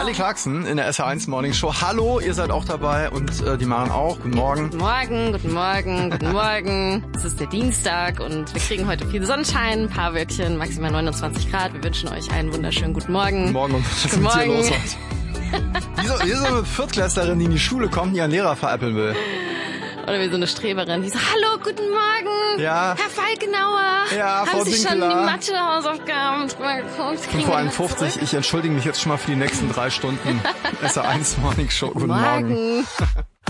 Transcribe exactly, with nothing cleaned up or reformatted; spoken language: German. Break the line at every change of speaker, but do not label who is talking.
Kelly Clarkson in der S R eins Morning Show. Hallo, ihr seid auch dabei und äh, die machen auch. Guten Morgen.
Guten Morgen, guten Morgen, guten Morgen. Es ist der Dienstag und wir kriegen heute viel Sonnenschein, ein paar Wölkchen, maximal neunundzwanzig Grad. Wir wünschen euch einen wunderschönen guten Morgen.
Guten Morgen und was ist
guten
mit
Morgen.
dir los heute? Wie so, wie so eine Viertklässlerin, die in die Schule kommt und ihren Lehrer veräppeln will.
Oder wie so eine Streberin, die so, hallo, guten Morgen,
Ja.
Herr Falkenauer.
Ja, Frau
Haben Sie schon
Sinkeler.
die Mathe-Hausaufgaben drüber geguckt? Kriegen
Vor
wir die
einem
noch
fünfzig,
zurück?
ich entschuldige mich jetzt schon mal für die nächsten drei Stunden S R eins Morning Show. Guten Morgen.
Morgen.